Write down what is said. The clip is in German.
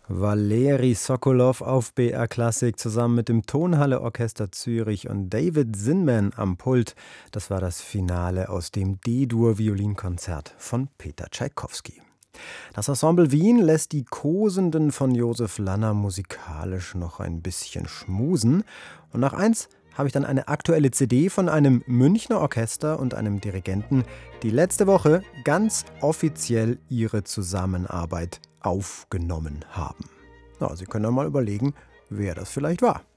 Valeri Sokolov auf BR Klassik zusammen mit dem Tonhalle Orchester Zürich und David Zinman am Pult. Das war das Finale aus dem D-Dur-Violinkonzert von Peter Tschaikowski. Das Ensemble Wien lässt die Kosenden von Josef Lanner musikalisch noch ein bisschen schmusen. Und nach eins habe ich dann eine aktuelle CD von einem Münchner Orchester und einem Dirigenten, die letzte Woche ganz offiziell ihre Zusammenarbeit aufgenommen haben. Na, Sie können ja mal überlegen, wer das vielleicht war.